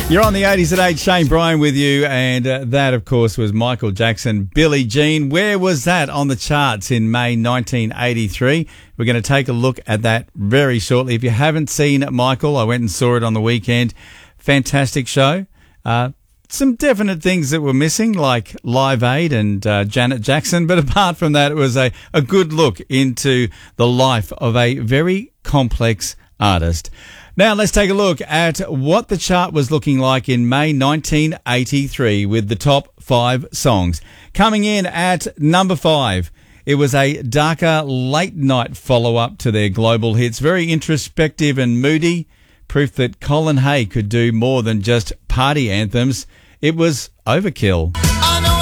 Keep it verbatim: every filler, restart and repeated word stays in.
You're on the eighties at eight, Shane Bryan with you, and uh, that, of course, was Michael Jackson, Billie Jean. Where was that on the charts in May nineteen eighty-three? We're going to take a look at that very shortly. If you haven't seen Michael, I went and saw it on the weekend. Fantastic show. Uh, some definite things that were missing, like Live Aid and uh, Janet Jackson, but apart from that, it was a, a good look into the life of a very complex artist. Now let's take a look at what the chart was looking like in May nineteen eighty-three with the top five songs. Coming in at number five, it was a darker late-night follow-up to their global hits. Very introspective and moody, proof that Colin Hay could do more than just party anthems. It was Overkill. I know